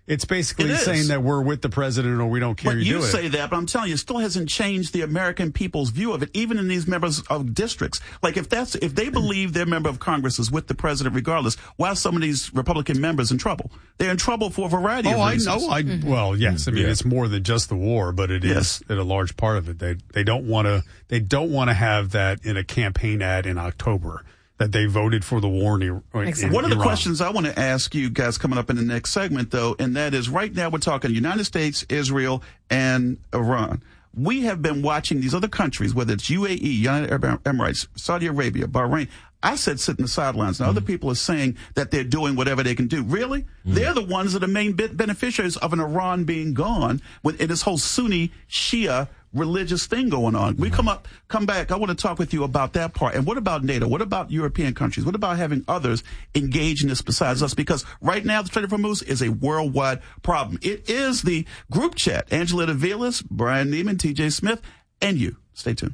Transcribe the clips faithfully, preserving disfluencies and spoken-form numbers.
It's basically It saying that we're with the president or we don't care. But you you do say it. that, but I'm telling you, it still hasn't changed the American people's view of it, even in these members of districts. Like if that's if they believe their member of Congress is with the president regardless, why are some of these Republican members in trouble? They're in trouble for a variety oh, of reasons. I know. I mm-hmm. Well, yes. I mean, yeah. it's more than just the war, but it yes. is a large part of it. They they don't want to they don't want to have that in a campaign ad in October. That they voted for the war in, in exactly. One of the Iran. questions I want to ask you guys coming up in the next segment, though, and that is right now we're talking United States, Israel, and Iran. We have been watching these other countries, whether it's U A E, United Arab Emirates, Saudi Arabia, Bahrain. I said sit in the sidelines. Now, mm-hmm. other people are saying that they're doing whatever they can do. Really? Mm-hmm. They're the ones that are main beneficiaries of an Iran being gone with in this whole Sunni Shia religious thing going on. We come up, come back. I want to talk with you about that part. And what about NATO? What about European countries? What about having others engage in this besides us? Because right now, the Strait of Hormuz is a worldwide problem. It is the group chat. Angela Davilas, Brian Neiman, T J Smith, and you. Stay tuned.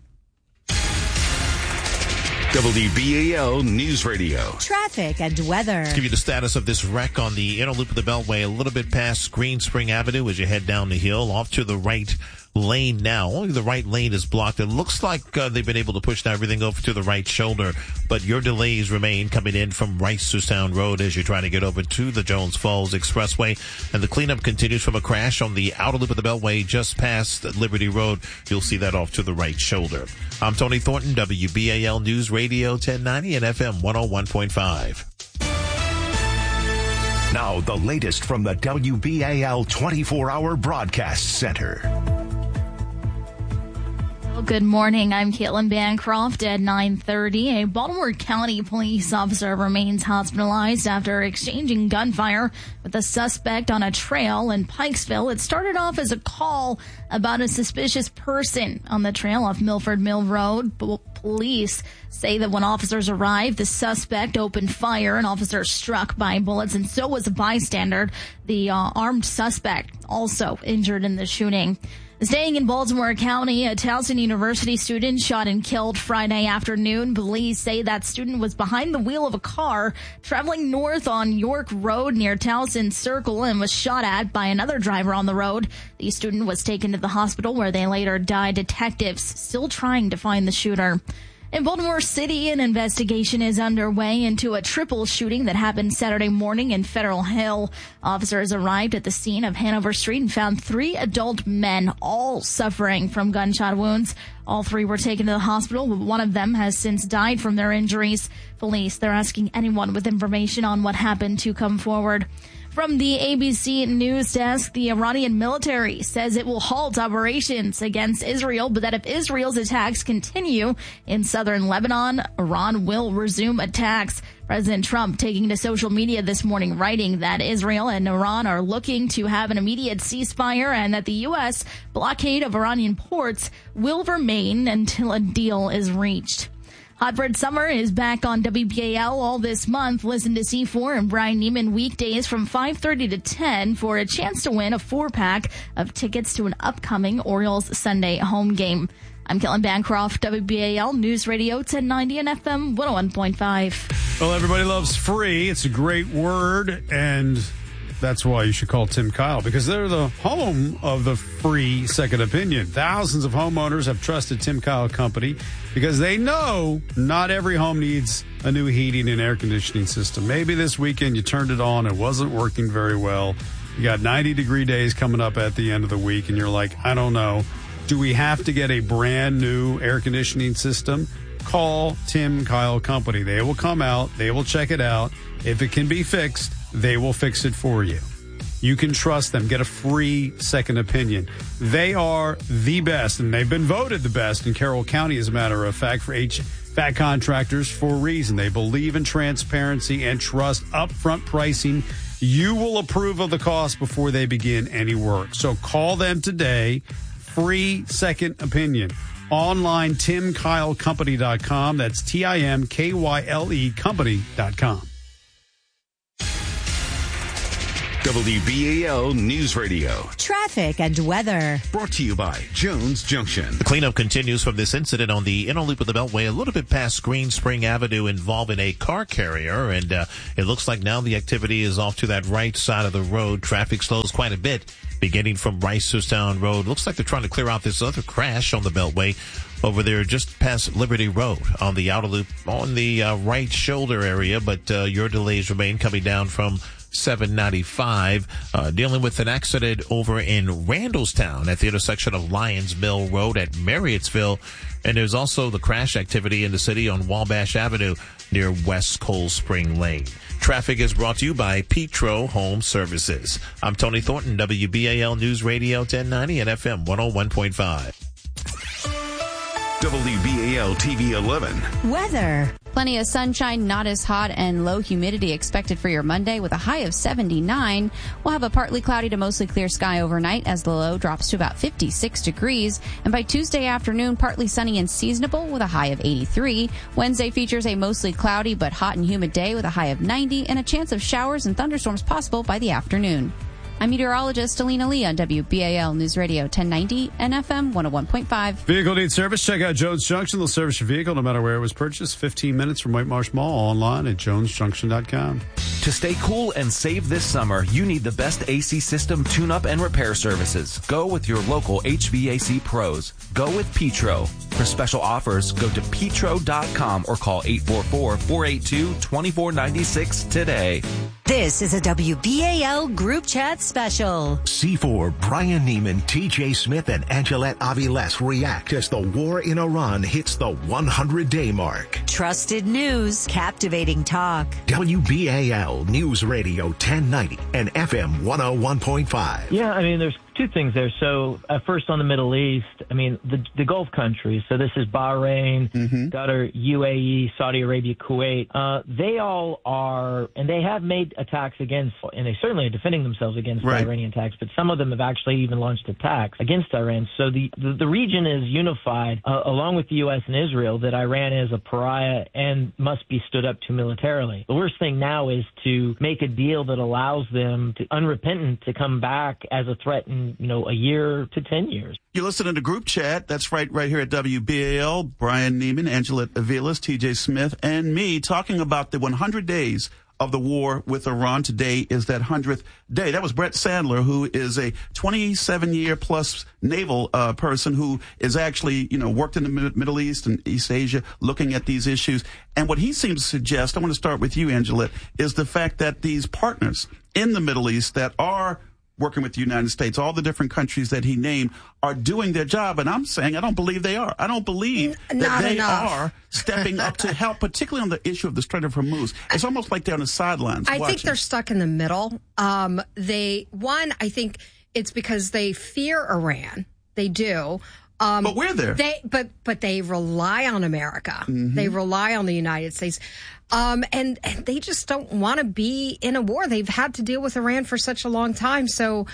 W B A L News Radio. Traffic and weather. Let's give you the status of this wreck on the inner loop of the Beltway, a little bit past Green Spring Avenue as you head down the hill, off to the right lane now. Only the right lane is blocked. It looks like uh, they've been able to push everything over to the right shoulder, but your delays remain coming in from Rice-Sound Road as you're trying to get over to the Jones Falls Expressway, and the cleanup continues from a crash on the outer loop of the Beltway just past Liberty Road. You'll see that off to the right shoulder. I'm Tony Thornton, W B A L News Radio ten ninety and F M one oh one point five. Now the latest from the W B A L twenty-four hour Broadcast Center. Good morning. I'm Caitlin Bancroft at nine thirty. A Baltimore County police officer remains hospitalized after exchanging gunfire with a suspect on a trail in Pikesville. It started off as a call about a suspicious person on the trail off Milford Mill Road. B- police say that when officers arrived, the suspect opened fire. An officer struck by bullets, and so was a bystander. The uh, armed suspect also injured in the shooting. Staying in Baltimore County, a Towson University student shot and killed Friday afternoon. Police say that student was behind the wheel of a car traveling north on York Road near Towson Circle and was shot at by another driver on the road. The student was taken to the hospital where they later died. Detectives still trying to find the shooter. In Baltimore City, an investigation is underway into a triple shooting that happened Saturday morning in Federal Hill. Officers arrived at the scene of Hanover Street and found three adult men, all suffering from gunshot wounds. All three were taken to the hospital, but one of them has since died from their injuries. Police, they're asking anyone with information on what happened to come forward. From the A B C News Desk, the Iranian military says it will halt operations against Israel, but that if Israel's attacks continue in southern Lebanon, Iran will resume attacks. President Trump taking to social media this morning, writing that Israel and Iran are looking to have an immediate ceasefire and that the U S blockade of Iranian ports will remain until a deal is reached. Hot Bread Summer is back on W B A L all this month. Listen to C four and Brian Neiman weekdays from five thirty to ten for a chance to win a four-pack of tickets to an upcoming Orioles Sunday home game. I'm Caitlin Bancroft, W B A L News Radio ten ninety and F M one oh one point five. Well, everybody loves free. It's a great word, and that's why you should call Tim Kyle, because they're the home of the free second opinion. Thousands of homeowners have trusted Tim Kyle Company because they know not every home needs a new heating and air conditioning system. Maybe this weekend you turned it on, it wasn't working very well. You got ninety degree days coming up at the end of the week, and you're like, I don't know. Do we have to get a brand new air conditioning system? Call Tim Kyle Company. They will come out. They will check it out. If it can be fixed, they will fix it for you. You can trust them. Get a free second opinion. They are the best, and they've been voted the best in Carroll County, as a matter of fact, for H V A C contractors for a reason. They believe in transparency and trust upfront pricing. You will approve of the cost before they begin any work. So call them today. Free second opinion. Online, tim kyle company dot com. That's T I M K Y L E company dot com. W B A L News Radio. Traffic and weather. Brought to you by Jones Junction. The cleanup continues from this incident on the inner loop of the Beltway, a little bit past Green Spring Avenue, involving a car carrier. And uh, it looks like now the activity is off to that right side of the road. Traffic slows quite a bit, beginning from Reisterstown Road. Looks like they're trying to clear out this other crash on the Beltway over there just past Liberty Road on the outer loop on the uh, right shoulder area. But uh, your delays remain coming down from seven ninety-five, uh, dealing with an accident over in Randallstown at the intersection of Lyons Mill Road at Marriottsville. And there's also the crash activity in the city on Wabash Avenue near West Cold Spring Lane. Traffic is brought to you by Petro Home Services. I'm Tony Thornton, W B A L News Radio ten ninety and F M one oh one point five. W B A L T V eleven. Weather. Plenty of sunshine, not as hot, and low humidity expected for your Monday with a high of seventy-nine. We'll have a partly cloudy to mostly clear sky overnight as the low drops to about fifty-six degrees. And by Tuesday afternoon, partly sunny and seasonable with a high of eighty-three. Wednesday features a mostly cloudy but hot and humid day with a high of ninety and a chance of showers and thunderstorms possible by the afternoon. I'm meteorologist Alina Lee on W B A L News Radio ten ninety and F M one oh one point five. Vehicle needs service? Check out Jones Junction. They'll service your vehicle no matter where it was purchased. fifteen minutes from White Marsh Mall, online at jones junction dot com. To stay cool and save this summer, you need the best A C system tune-up and repair services. Go with your local H V A C pros. Go with Petro. For special offers, go to petro dot com or call eight four four, four eight two, two four nine six today. This is a W B A L Group Chat special. C four, Brian Neiman, T J Smith, and Angelette Aviles react as the war in Iran hits the hundred day mark. Trusted news, captivating talk. W B A L News Radio ten ninety and F M one oh one point five. Yeah, I mean, there's two things there. So uh, first on the Middle East, I mean, the, the Gulf countries. So this is Bahrain, mm-hmm. Qatar, U A E, Saudi Arabia, Kuwait. Uh, they all are, and they have made attacks against, and they certainly are defending themselves against right. Iranian attacks, but some of them have actually even launched attacks against Iran. So the, the, the region is unified, uh, along with the U S and Israel, that Iran is a pariah and must be stood up to militarily. The worst thing now is to make a deal that allows them to, unrepentant, to come back as a threat in, you know, a year to ten years. You're listening to Group Chat. That's right, right here at W B A L. Brian Neiman, Angelette Aviles, T J Smith, and me talking about the hundred days of the war with Iran. Today is that hundredth day. That was Brett Sandler, who is a twenty-seven year plus naval uh, person who is actually, you know, worked in the Middle East and East Asia looking at these issues. And what he seems to suggest, I want to start with you, Angelette, is the fact that these partners in the Middle East that are working with the United States, all the different countries that he named, are doing their job. And I'm saying I don't believe they are. I don't believe N- that they enough. are stepping up to help, particularly on the issue of the Strait of Hormuz. It's almost like they're on the sidelines I watching. think they're stuck in the middle. Um, they, one, I think it's because they fear Iran. They do. Um, but we're there. They, but but they rely on America. Mm-hmm. They rely on the United States. Um, and, and they just don't want to be in a war. They've had to deal with Iran for such a long time. So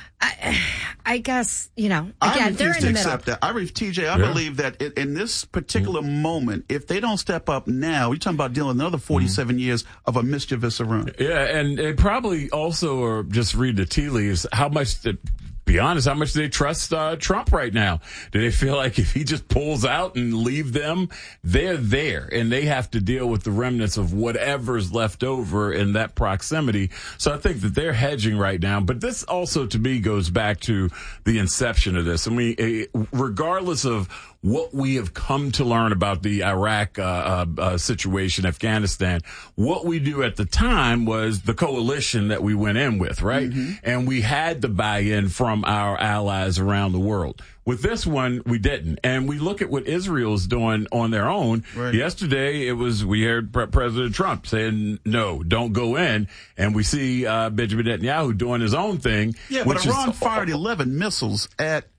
I, I guess, you know, again, they're in the middle. Accept that. I re- T J, I yeah. believe that in, in this particular mm. moment, if they don't step up now, you're talking about dealing with another forty-seven mm. years of a mischievous Iran. Yeah, and they probably also are, just read the tea leaves, how much the be honest, how much do they trust uh, Trump right now? Do they feel like if he just pulls out and leave them, they're there and they have to deal with the remnants of whatever's left over in that proximity? So I think that they're hedging right now. But this also, to me, goes back to the inception of this. I mean, regardless of what we have come to learn about the Iraq uh, uh, uh, situation, Afghanistan, what we do at the time was the coalition that we went in with, right? Mm-hmm. And we had the buy-in from our allies around the world. With this one, we didn't. And we look at what Israel's doing on their own. Right. Yesterday, it was, we heard President Trump saying, no, don't go in. And we see uh, Benjamin Netanyahu doing his own thing. Yeah, but Iran is, fired eleven missiles at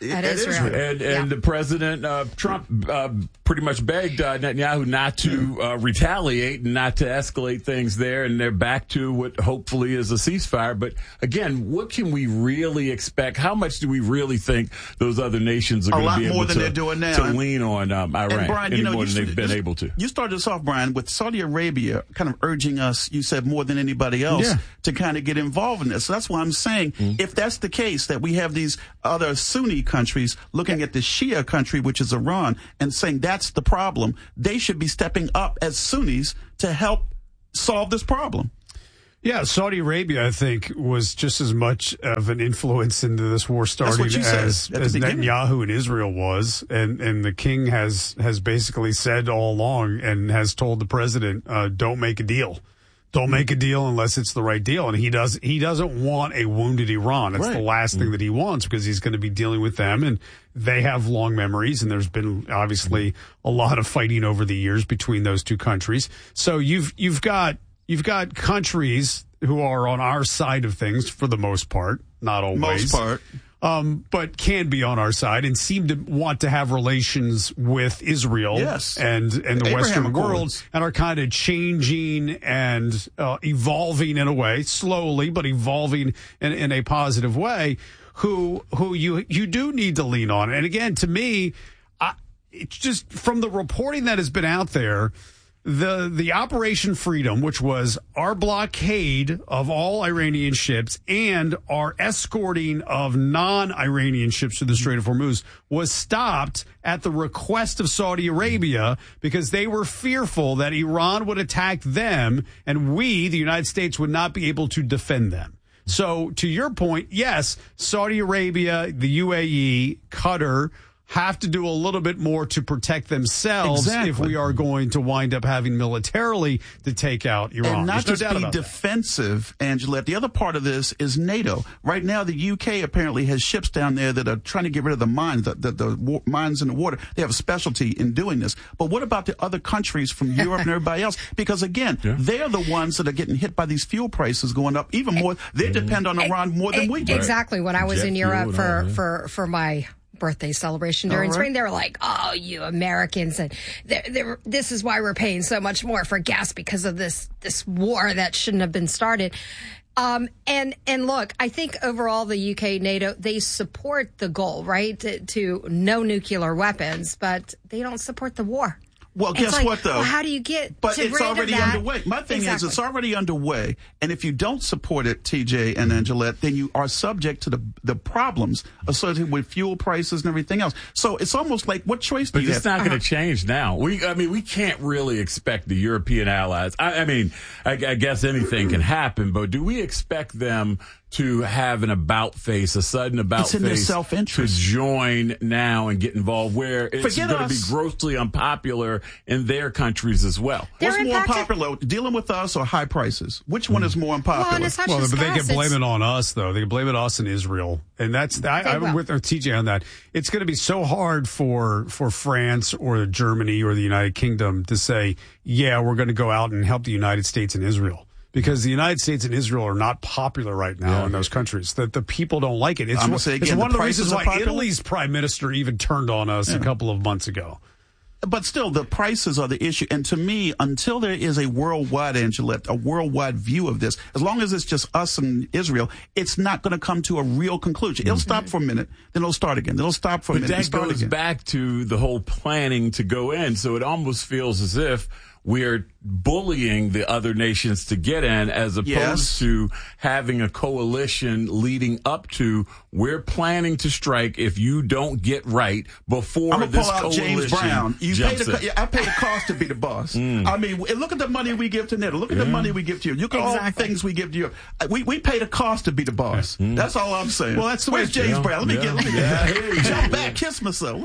at At Israel. Israel. And, and the president, uh, Trump, uh, pretty much begged uh, Netanyahu not to uh, retaliate and not to escalate things there. And they're back to what hopefully is a ceasefire. But again, what can we really expect? How much do we really think those other nations are A going to lot be able more than to, they're doing now. to lean on um, Iran And Brian, any you know, more you than they've st- been you- able to? You started us off, Brian, with Saudi Arabia kind of urging us, you said more than anybody else, Yeah. to kind of get involved in this. So that's why I'm saying, Mm-hmm. if that's the case, that we have these other Sunni countries looking at the Shia country, which is Iran, and saying that's the problem, they should be stepping up as Sunnis to help solve this problem. Yeah, Saudi Arabia, I think, was just as much of an influence into this war starting what you said as, at the as beginning. Netanyahu in Israel was. And, and the king has, has basically said all along and has told the president, uh, don't make a deal. Don't make a deal unless it's the right deal. And he does, he doesn't want a wounded Iran. It's Right. the last thing that he wants because he's going to be dealing with them and they have long memories. And there's been obviously a lot of fighting over the years between those two countries. So you've, you've got, you've got countries who are on our side of things for the most part, not always. Most part. Um, but can be on our side and seem to want to have relations with Israel Yes. and, and the Abraham Western Accords. world and are kind of changing and uh, evolving in a way, slowly, but evolving in, in a positive way, who who you you do need to lean on. And again, to me, I, it's just from the reporting that has been out there, The the Operation Freedom, which was our blockade of all Iranian ships and our escorting of non-Iranian ships through the Strait of Hormuz, was stopped at the request of Saudi Arabia because they were fearful that Iran would attack them and we, the United States, would not be able to defend them. So to your point, yes, Saudi Arabia, the U A E, Qatar have to do a little bit more to protect themselves Exactly. if we are going to wind up having militarily to take out Iran. And not There's no just doubt be about that. defensive, Angela. The other part of this is NATO. Right now, the U K apparently has ships down there that are trying to get rid of the mines, the, the, the wa- mines in the water. They have a specialty in doing this. But what about the other countries from Europe and everybody else? Because, again, Yeah. they're the ones that are getting hit by these fuel prices going up even more. They depend on Iran more than we do. Exactly. When I was Jet in fuel Europe and for, all, yeah. for, for my birthday celebration during All right. spring, they were like, oh, you Americans, and they're, they're, this is why we're paying so much more for gas because of this this war that shouldn't have been started. Um, and and look, I think overall the U K, NATO, they support the goal, right, to, to no nuclear weapons, but they don't support the war. Well, It's guess like, what, though? well, how do you get But to it's rid of already that? underway. My thing Exactly. is, it's already underway. And if you don't support it, T J and Angelette, then you are subject to the the problems associated with fuel prices and everything else. So it's almost like, what choice do But you it's have? not going to change now. We, I mean, we can't really expect the European allies. I, I mean, I, I guess anything can happen, but do we expect them to have an about face, a sudden about It's in their face to self-interest. join now and get involved where it's Forget going to be us. grossly unpopular in their countries as well? They're What's more impacted- unpopular, dealing with us or high prices? Which one is more unpopular? Well, and it's not Well, just but they gas, can blame it's- it on us, though. They can blame it on us in Israel, and that's I, They I'm will. with T J on that. It's going to be so hard for for France or Germany or the United Kingdom to say, "Yeah, we're going to go out and help the United States and Israel." Because the United States and Israel are not popular right now Yeah. in those countries. That the people don't like it. It's, I'm gonna one- say it's again, one the of the reasons prices are why popular. Italy's prime minister even turned on us a couple of months ago. But still, the prices are the issue. And to me, until there is a worldwide, Angelette, a worldwide view of this, as long as it's just us and Israel, it's not going to come to a real conclusion. It'll stop for a minute, then it'll start again. Then it'll stop for a But minute, and that start goes again. back to the whole planning to go in. So it almost feels as if we're bullying the other nations to get in as opposed Yes. to having a coalition leading up to we're planning to strike if you don't get right before I'm gonna this pull out coalition James Brown. You pay jumps the, in. co- yeah, I pay the cost to be the boss. I mean, w- look at the money we give to NATO. Look at the money we give to you. Look at all the Exactly. things we give to you. Uh, We we pay the cost to be the boss. That's all I'm saying. Well, that's the way Where's it's- James yeah, Brown? Let me yeah, get let me yeah, get here you jump go. back, kiss myself.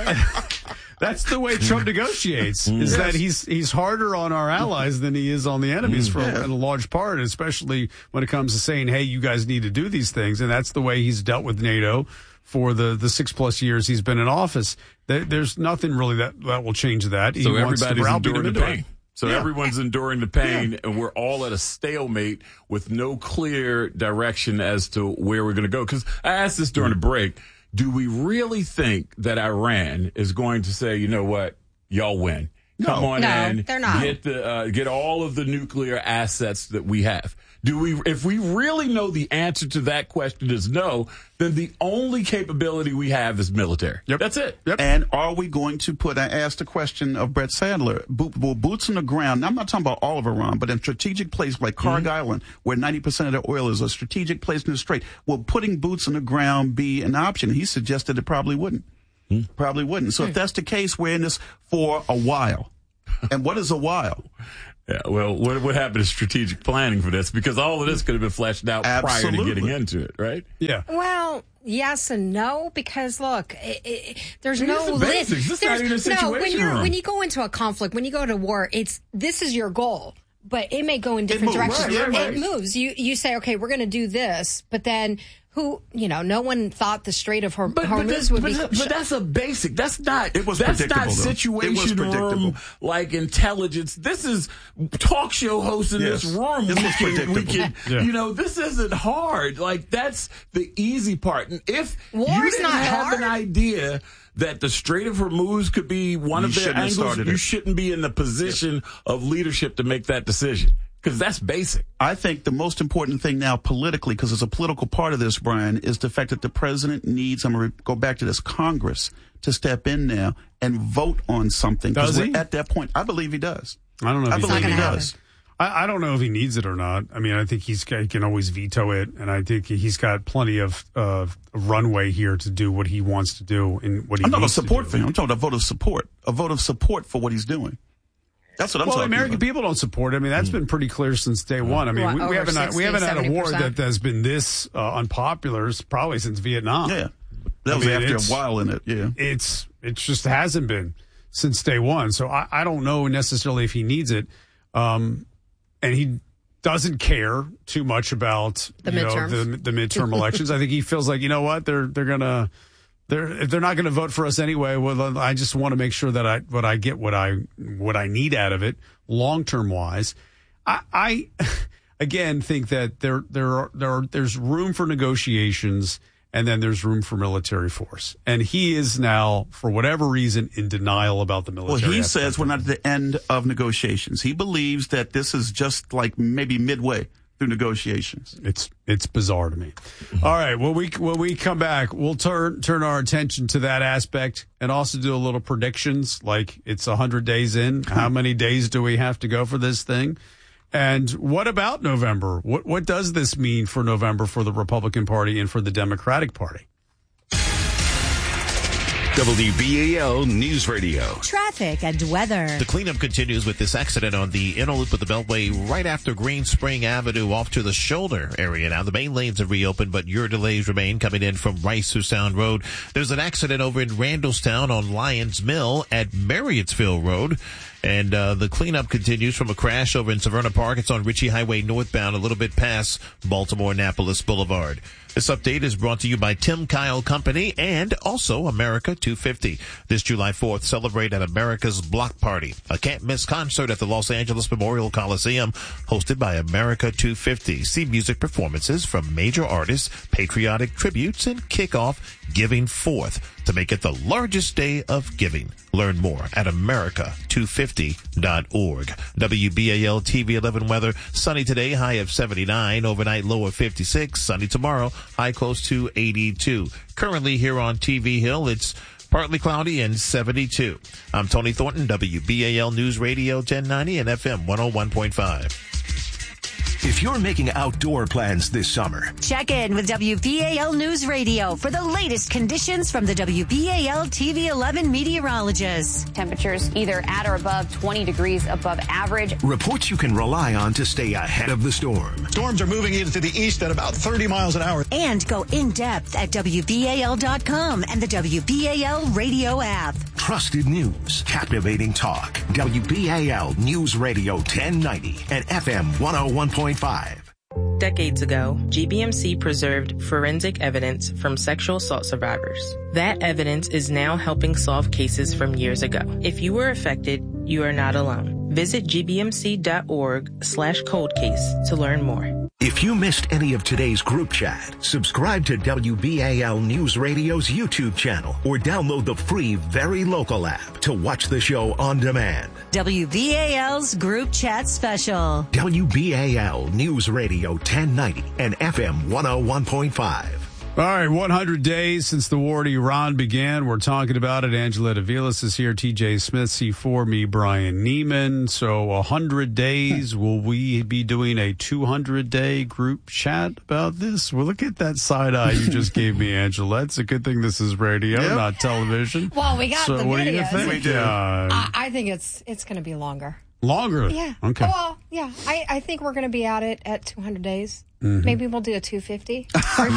That's the way Trump negotiates, is that he's he's harder on our allies than he is on the enemies for Yeah. in a large part, especially when it comes to saying, hey, you guys need to do these things. And that's the way he's dealt with NATO for the, the six plus years he's been in office. There, there's nothing really that, that will change that. He So wants to everybody's browbeat enduring him the into it. pain. So Yeah. everyone's enduring the pain, and we're all at a stalemate with no clear direction as to where we're going to go. Because I asked this during the break. do we really think that Iran is going to say, you know what, y'all win? Come No. on No, in, they're not. get the uh, get all of the nuclear assets that we have. Do we? If we really know the answer to that question is no, then the only capability we have is military. Yep. That's it. Yep. And are we going to put, I asked the question of Brett Sadler, bo- will boots on the ground, now I'm not talking about all of Iran, but in strategic places like Karg Mm-hmm. Island, where ninety percent of the oil is, a strategic place in the Strait, will putting boots on the ground be an option? He suggested it probably wouldn't. Hmm. Probably wouldn't. So if that's the case, we're in this for a while. And what is a while? Yeah, well, what what happened to strategic planning for this? Because all of this could have been fleshed out Absolutely. prior to getting into it, right? Yeah. Well, yes and no, because look, it, it, there's It is no the basics. list. This is not even a no, when situation you're room. when you go into a conflict, when you go to war, it's this is your goal, but it may go in different moves. directions. Right, right, right. It moves. You you say, okay, we're going to do this, but then who? You know, no one thought the Strait of Horm- But, but, Hormuz that- would but, be. that- but that's a basic. That's not. It was that's predictable, not though. It was situation predictable. room like intelligence. This is talk show host in Yes. this room. This we was can, we predictable. can, Yeah. you know, this isn't hard. Like that's the easy part. And if War you is didn't not have hard. an idea that the Strait of Hormuz could be one You of their shouldn't have angles, started you it. shouldn't be in the position of leadership to make that decision because that's basic. I think the most important thing now politically, because it's a political part of this, Brian, is the fact that the president needs, I'm going to go back to this, Congress to step in now and vote on something. Does Because he? we're at that point. I believe he does. I don't know if I he's believe not he gonna does. I, I don't know if he needs it or not. I mean, I think he's he can always veto it, and I think he's got plenty of uh, runway here to do what he wants to do and what he I'm not a needs to support do. for him. I'm talking about a vote of support. A vote of support for what he's doing. That's what I'm Well, talking American about. people don't support it. I mean, that's been pretty clear since day one. I mean, What, we, we over haven't had, we sixty, haven't had a war seventy percent? that has been this uh, unpopular probably since Vietnam. Yeah. That I was mean, after a it's- while in it, yeah. It's it just hasn't been since day one. So I, I don't know necessarily if he needs it, um, and he doesn't care too much about The you know, midterms. the the midterm elections. I think he feels like you know what they're they're gonna. They're, if they're not going to vote for us anyway, well, I just want to make sure that I, what I get, what I, what I need out of it, long term wise. I, I, again, think that there, there are, there are, there's room for negotiations, and then there's room for military force. And he is now, for whatever reason, in denial about the Well, military. he aspect. says we're not at the end of negotiations. He believes that this is just like maybe midway through negotiations. It's it's bizarre to me. All right, when we when we come back, we'll turn turn our attention to that aspect and also do a little predictions. Like it's a hundred days in. How many days do we have to go for this thing? And what about November? What what does this mean for November for the Republican Party and for the Democratic Party? W B A L News Radio. Traffic and weather. The cleanup continues with this accident on the inner loop of the Beltway right after Green Spring Avenue off to the shoulder area. Now, the main lanes have reopened, but your delays remain coming in from Rice to Sound Road. There's an accident over in Randallstown on Lyons Mill at Marriottsville Road. And uh, the cleanup continues from a crash over in Severna Park. It's on Ritchie Highway northbound, a little bit past Baltimore-Annapolis Boulevard. This update is brought to you by Tim Kyle Company and also America two fifty. This July fourth, celebrate at America's Block Party, a can't-miss concert at the Los Angeles Memorial Coliseum, hosted by America two fifty. See music performances from major artists, patriotic tributes, and kickoff Giving Forth to make it the largest day of giving. Learn more at America two fifty dot org. W B A L T V eleven weather. Sunny today, high of seventy-nine. Overnight, low of fifty-six. Sunny tomorrow, high close to eighty-two. Currently here on T V Hill, it's partly cloudy and seventy-two. I'm Tony Thornton, W B A L News Radio ten ninety and F M one oh one point five. If you're making outdoor plans this summer, Check in with W B A L News Radio for the latest conditions from the W B A L T V eleven meteorologists. Temperatures either at or above twenty degrees above average. reports you can rely on to stay ahead of the storm. Storms are moving into the east at about thirty miles an hour. And go in depth at W B A L dot com and the W B A L radio app. Trusted news, captivating talk. W B A L News Radio ten ninety and F M one oh one point five. Decades ago, G B M C preserved forensic evidence from sexual assault survivors. That evidence is now helping solve cases from years ago. If you were affected, you are not alone. Visit gbmc.org slash cold case to learn more. If you missed any of today's group chat, subscribe to W B A L News Radio's YouTube channel or download the free Very Local app to watch the show on demand. W B A L's Group Chat Special. W B A L News Radio ten ninety and F M one oh one point five. All right, one hundred days since the war to Iran began. We're talking about it. Angeletta Vilas is here. T J Smith, C four, me, Brian Neiman. So one hundred days. Will we be doing a two hundred day group chat about this? Well, look at that side eye you just gave me, Angela. It's a good thing this is radio, yep. not television. Well, we got so the what videos. do you think? We do. Uh, I, I think it's it's going to be longer. Longer? Yeah. Okay. Well, yeah. I, I think we're going to be at it at two hundred days. Mm-hmm. Maybe we'll do a two fifty.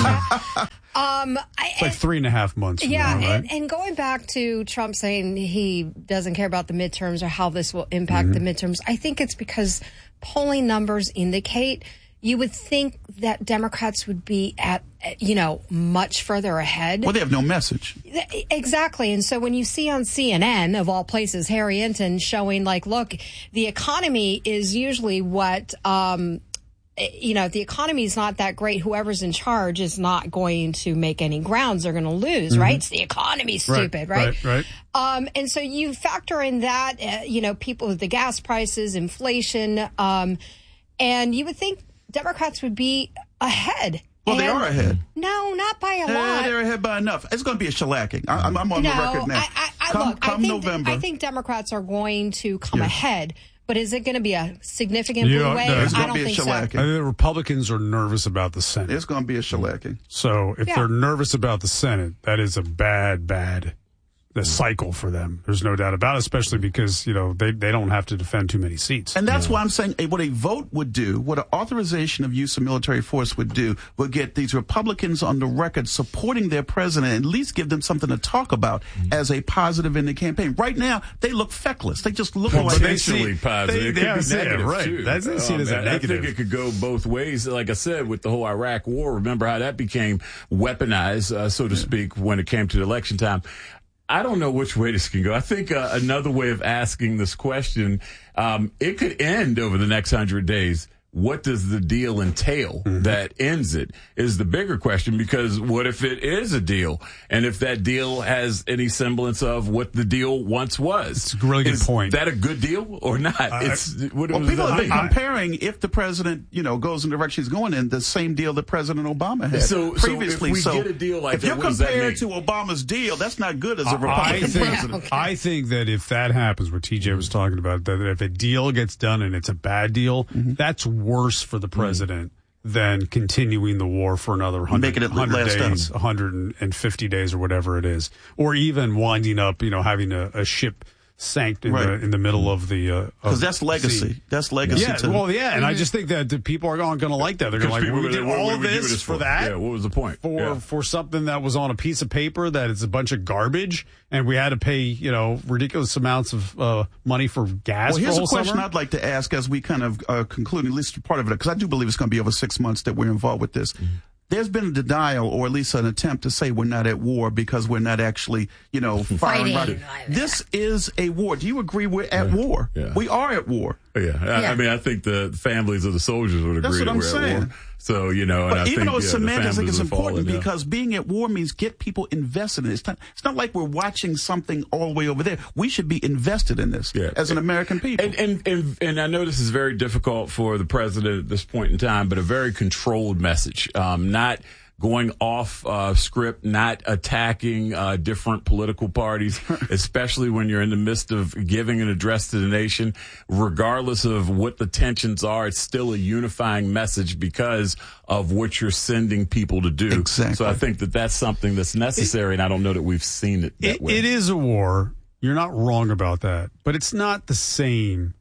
um, it's like three and a half months. Yeah. Now, right? and, and going back to Trump saying he doesn't care about the midterms or how this will impact Mm-hmm. the midterms, I think it's because polling numbers indicate you would think that Democrats would be at, you know, much further ahead. Well, they have no message. Exactly. And so when you see on C N N, of all places, Harry Enton showing like, look, the economy is usually what, um, you know, if the economy is not that great, whoever's in charge is not going to make any grounds. They're going to lose, mm-hmm. right? It's the economy, stupid, right? Right, right. Um, and so you factor in that, uh, you know, people with the gas prices, inflation, um, and you would think Democrats would be ahead. Well, and they are ahead. No, not by a Uh, lot. they're ahead by enough. It's going to be a shellacking. I, I'm, I'm on no, the record now. I, I, I, come look, come I think, November. I think Democrats are going to come Yeah. ahead. But is it going to be a significant Yeah, blue wave? no, it's I gonna don't be a think so. shellacking. I think the Republicans are nervous about the Senate. It's going to be a shellacking. So if Yeah. they're nervous about the Senate, that is a bad, bad the cycle for them. There's no doubt about it, especially because, you know, they, they don't have to defend too many seats. And that's why I'm saying eh, what a vote would do, what an authorization of use of military force would do, would get these Republicans on the record supporting their president, and at least give them something to talk about mm-hmm. as a positive in the campaign. Right now, they look feckless. They just look well, like potentially positive. They, it they, could yeah, be yeah, negative right. too. That's they see it as um, a negative. I think it could go both ways. Like I said, with the whole Iraq war, remember how that became weaponized, uh, so to yeah. speak, when it came to the election time. I don't know which way this can go. I think uh, another way of asking this question, um, it could end over the next hundred days. What does the deal entail mm-hmm. that ends it is the bigger question, because what if it is a deal? And if that deal has any semblance of what the deal once was? It's a really good is point. Is that a good deal or not? Uh, it's what well, was people that have been mean? comparing if the president, you know, goes in the direction he's going in, the same deal that President Obama had so, previously. So if we get a deal like if that, you're what does that compared mean? to Obama's deal, that's not good as a Republican I think, president. Okay. I think that if that happens, what T J was talking about, that if a deal gets done and it's a bad deal, mm-hmm. that's worse for the president mm-hmm. than continuing the war for another one hundred, Making it one hundred last days, up. one hundred fifty days or whatever it is. Or even winding up, you know, having a, a ship sank in, Right. the, in the middle of the... Because uh, that's legacy. sea. That's legacy. Yeah, to, well, yeah, and I just think that the people are going to like that. They're going to like, people we would- did what all would of we give this this for for? that. Yeah, what was the point? For Yeah. for something that was on a piece of paper that is a bunch of garbage, and we had to pay, you know, ridiculous amounts of uh, money for gas Well, for here's the a whole question summer. I'd like to ask as we kind of uh, conclude, at least part of it, because I do believe it's going to be over six months that we're involved with this. Mm-hmm. There's been a denial, or at least an attempt to say we're not at war because we're not actually, you know, firing. Fighting. This is a war. Do you agree we're at Yeah. war? Yeah. We are at war. Yeah. I, Yeah. I mean, I think the families of the soldiers would agree That's what that I'm we're saying. at war. So, you know, and But I even think, though it's yeah, the semantics, I think families it's have fallen, important yeah. because being at war means get people invested in it. It's not, it's not like we're watching something all the way over there. We should be invested in this Yeah. as an American people. And, and and and I know this is very difficult for the president at this point in time, but a very controlled message, um, not going off uh, script, not attacking uh, different political parties, especially when you're in the midst of giving an address to the nation. Regardless of what the tensions are, it's still a unifying message because of what you're sending people to do. Exactly. So I think that that's something that's necessary, and I don't know that we've seen it that It, way. it is a war. You're not wrong about that, but it's not the same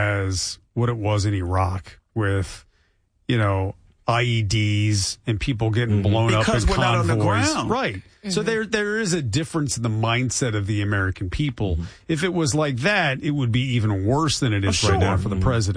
as what it was in Iraq with, you know, I E Ds and people getting blown Because up in we're not on the convoys. ground. Right. Mm-hmm. So there there is a difference in the mindset of the American people. Mm-hmm. If it was like that, it would be even worse than it is Oh, right now sure. for the Mm-hmm. president.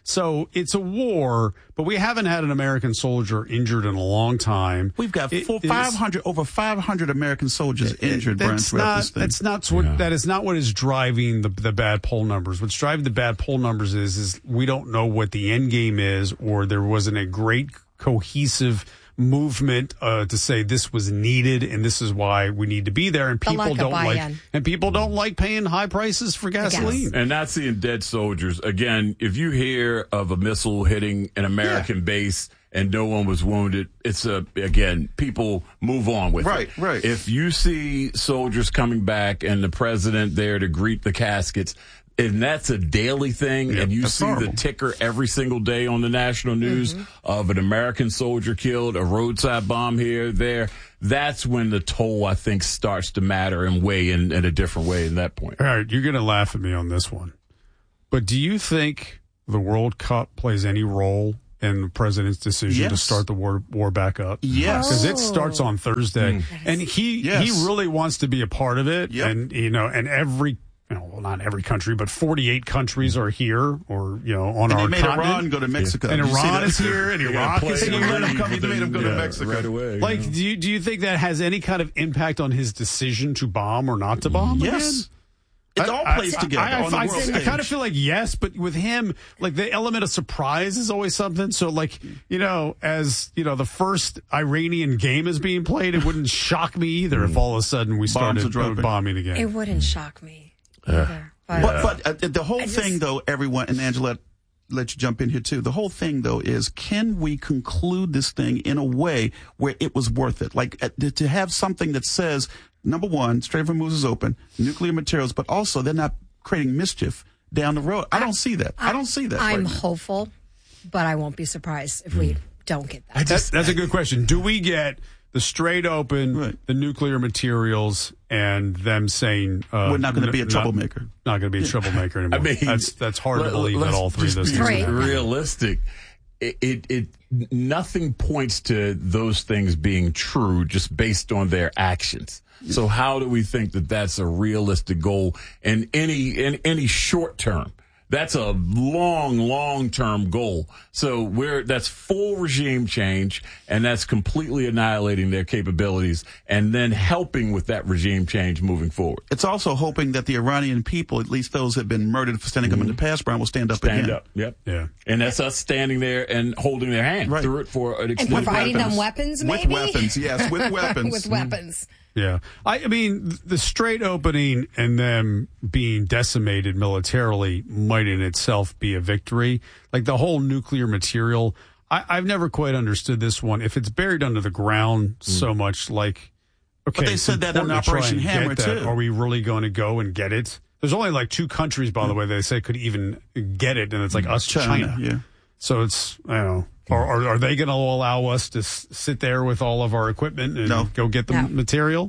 So it's a war, but we haven't had an American soldier injured in a long time. We've got It four, is- five hundred, over five hundred American soldiers injured, Brian, That's throughout not, this thing. that's not what, Yeah. that is not what is driving the, the bad poll numbers. What's driving the bad poll numbers is, is we don't know what the end game is, or there wasn't a great cohesive movement uh, to say this was needed and this is why we need to be there. And The people lack of don't like, buy-in. and people don't like paying high prices for gasoline. And not seeing dead soldiers. Again, if you hear of a missile hitting an American base and no one was wounded, it's a, again, people move on with Right, it. right. If you see soldiers coming back and the president there to greet the caskets, and that's a daily thing, Yep, and you that's see horrible. the ticker every single day on the national news Mm-hmm. of an American soldier killed, a roadside bomb here, there, that's when the toll, I think, starts to matter and weigh in, in a different way in that point. All right, you're going to laugh at me on this one. But do you think the World Cup plays any role in the president's decision to Yes. start the war, war back up? Yes. Because it starts on Thursday. And he Yes. he really wants to be a part of it. Yep. And, you know, and every, you know, well, not every country, but forty-eight countries are here or, you know, on And our they made continent. Iran go to Mexico. And Did you see Iran that? is here, and Yeah, Iraq is plane here. Let them leave come, they made them go to yeah, Mexico. right away. Like, yeah. do you, do you think that has any kind of impact on his decision to bomb or not to bomb again? Yes. It all plays together I, on the I, world I, stage. I kind of feel like yes, but with him, like the element of surprise is always something. So, like, you know, as you know, the first Iranian game is being played, it wouldn't shock me either if all of a sudden we Bombs are started dropping. bombing again. It wouldn't shock me either. But, But, but uh, the whole I just- thing, though, everyone, and Angela, let you jump in here too. The whole thing, though, is can we conclude this thing in a way where it was worth it? Like uh, to have something that says, number one, Strait of Hormuz is open, nuclear materials, but also they're not creating mischief down the road. I don't see that. I don't see that. I'm right now. hopeful, but I won't be surprised if we don't get that. That's, that's a good question. Do we get the straight open, Right. the nuclear materials, and them saying uh, We're not going to be a n- troublemaker. Not, not going to be a troublemaker anymore. I mean, that's that's hard to let- believe that let's all three of just those be things. Right. are happening. realistic. It, it, it, nothing points to those things being true just based on their actions. So how do we think that that's a realistic goal in any, in any short term? That's a long, long term goal. So we're, that's full regime change, and that's completely annihilating their capabilities and then helping with that regime change moving forward. It's also hoping that the Iranian people, at least those who have been murdered for standing up in the past, Brian, will stand up Stand again. up. Yep. Yeah. And that's us standing there and holding their hand Right. through it for an And extended providing them weapons. weapons, With maybe? weapons, yes, with weapons. With weapons. Yeah. I, I mean, the straight opening and them being decimated militarily might in itself be a victory. Like the whole nuclear material, I, I've never quite understood this one. If it's buried under the ground so much, like, okay. But they it's said that in important to try Operation and Hammer, get that. too. Are we really going to go and get it? There's only like two countries, by the way, they say could even get it, and it's like us, China, China. yeah. So it's, I don't know. Or, or are they going to allow us to s- sit there with all of our equipment and No. go get the No. material?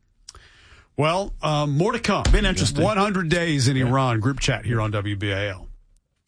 Well, um, more to come. Been interesting. one hundred days in Iran. Group chat here on W B A L.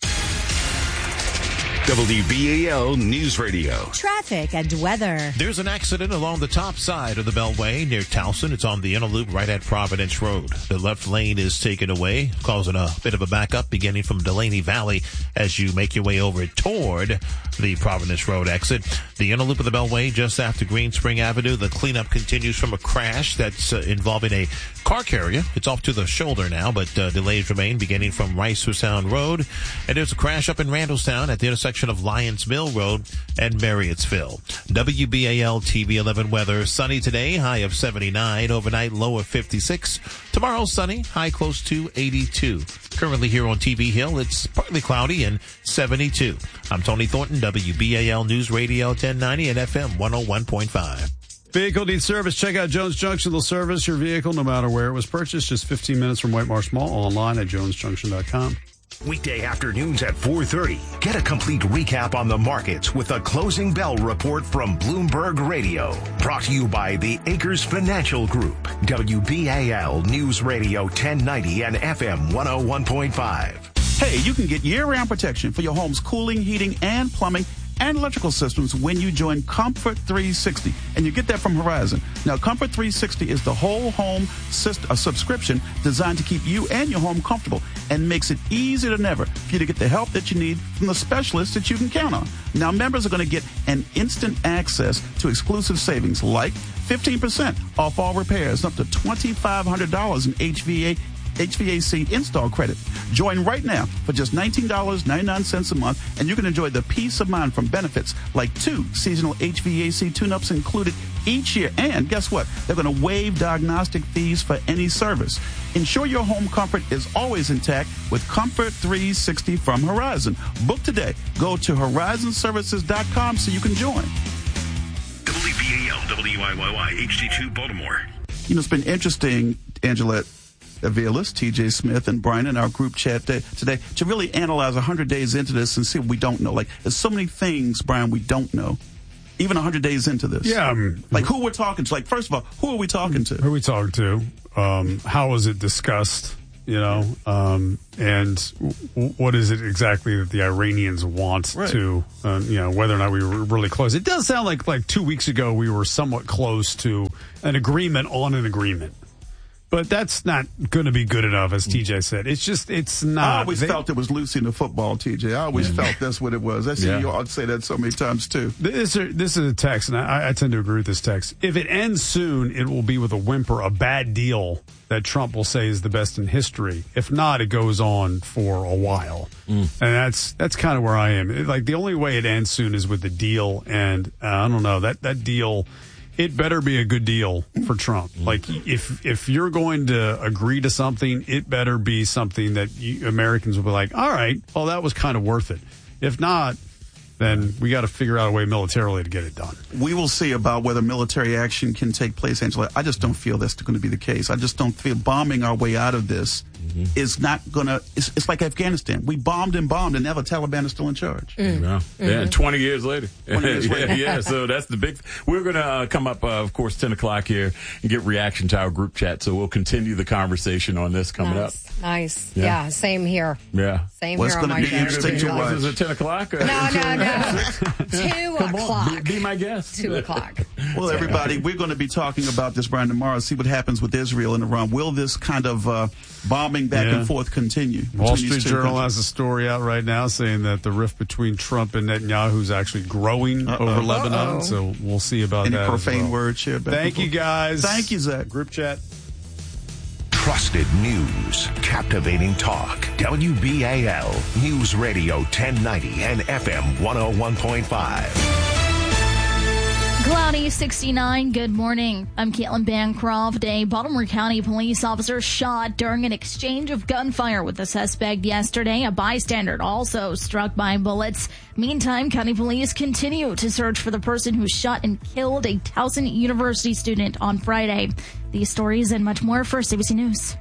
W B A L News Radio. Traffic and weather. There's an accident along the top side of the Beltway near Towson. It's on the inner loop right at Providence Road. The left lane is taken away, causing a bit of a backup beginning from Delaney Valley as you make your way over toward the Providence Road exit. The inner loop of the Beltway just after Green Spring Avenue. The cleanup continues from a crash that's uh, involving a car carrier. It's off to the shoulder now, but uh, delays remain beginning from Ricer Sound Road. And there's a crash up in Randallstown at the intersection of Lyons Mill Road and Marriottsville. W B A L T V eleven weather. Sunny today, high of seventy-nine. Overnight, low of fifty-six. Tomorrow, sunny, high close to eighty-two. Currently here on T V Hill, it's partly cloudy and seventy-two. I'm Tony Thornton, W B A L News Radio ten ninety and F M one oh one point five. Vehicle needs service. Check out Jones Junction. They'll service your vehicle no matter where it was purchased. Just fifteen minutes from White Marsh Mall. Online at jones junction dot com. Weekday afternoons at four thirty. Get a complete recap on the markets with a closing bell report from Bloomberg Radio. Brought to you by the Acres Financial Group. W B A L News Radio ten ninety and F M one oh one point five. Hey, you can get year-round protection for your home's cooling, heating, and plumbing and electrical systems when you join Comfort three sixty. And you get that from Horizon. Now, Comfort three sixty is the whole home syst- a subscription designed to keep you and your home comfortable and makes it easier than ever for you to get the help that you need from the specialists that you can count on. Now, members are going to get an instant access to exclusive savings like fifteen percent off all repairs, up to twenty-five hundred dollars in H V A H V A C install credit. Join right now for just nineteen dollars and ninety-nine cents a month, and you can enjoy the peace of mind from benefits like two seasonal H V A C tune-ups included each year. And guess what? They're going to waive diagnostic fees for any service. Ensure your home comfort is always intact with Comfort three sixty from Horizon. Book today. Go to horizon services dot com so you can join. W B A L, W I Y Y, H D two, Baltimore. You know, it's been interesting, Angela Aviles, T J Smith, and Brian in our group chat today to really analyze one hundred days into this and see what we don't know. Like, there's so many things, Brian, we don't know, even one hundred days into this. Yeah. Um, like, who we're talking to. Like, first of all, who are we talking to? Who are we talking to? Um, how was it discussed? You know, um, and w- what is it exactly that the Iranians want right. to, uh, you know, whether or not we were really close. It does sound like like two weeks ago we were somewhat close to an agreement on an agreement. But that's not going to be good enough, as T J said. It's just, it's not. I always they, felt it was losing the football, T J. I always yeah. felt that's what it was. I see yeah. you all say that so many times, too. This, this is a text, and I, I tend to agree with this text. If it ends soon, it will be with a whimper, a bad deal that Trump will say is the best in history. If not, it goes on for a while. Mm. And that's that's kind of where I am. It, like, the only way it ends soon is with the deal, and uh, I don't know, that, that deal... It better be a good deal for Trump. Like, if if you're going to agree to something, it better be something that you, Americans will be like, all right, well, that was kind of worth it. If not, then we got to figure out a way militarily to get it done. We will see about whether military action can take place, Angela. I just don't feel that's going to be the case. I just don't feel bombing our way out of this mm-hmm. is not going to, it's, it's like Afghanistan. We bombed and bombed, and now the Taliban is still in charge. Mm. Yeah. Mm-hmm. yeah, and twenty years later. twenty years later. yeah, yeah, so that's the big, we're going to uh, come up, uh, of course, ten o'clock here and get reaction to our group chat. So we'll continue the conversation on this coming nice. up. Nice. Yeah. yeah, same here. Yeah. Same What's here on my show. What's going to be your watch? Is it ten o'clock? Or? No, no, no. Two o'clock. Be, be my guest. Two o'clock. Well, everybody, we're going to be talking about this, Brian, tomorrow. See what happens with Israel and Iran. Will this kind of uh, bombing back yeah. and forth continue? Wall Street Journal countries? has a story out right now saying that the rift between Trump and Netanyahu is actually growing Uh-oh. over Lebanon. Uh-oh. So we'll see about Any that. Any profane well. words here? Thank you, guys. Thank you, Zach. Group chat. Trusted news, captivating talk. W B A L News Radio ten ninety and F M one oh one point five. Cloudy, sixty-nine. Good morning. I'm Caitlin Bancroft. A Baltimore County police officer shot during an exchange of gunfire with a suspect yesterday. A bystander also struck by bullets. Meantime, county police continue to search for the person who shot and killed a Towson University student on Friday. These stories and much more first A B C News.